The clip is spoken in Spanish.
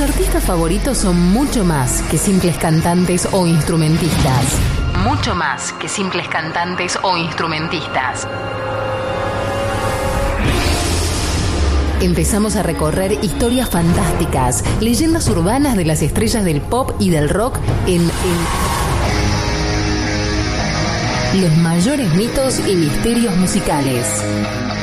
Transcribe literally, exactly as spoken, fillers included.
artistas favoritos son mucho más que simples cantantes o instrumentistas. Mucho más que simples cantantes o instrumentistas. Empezamos a recorrer historias fantásticas, leyendas urbanas de las estrellas del pop y del rock en, en Los mayores mitos y misterios musicales.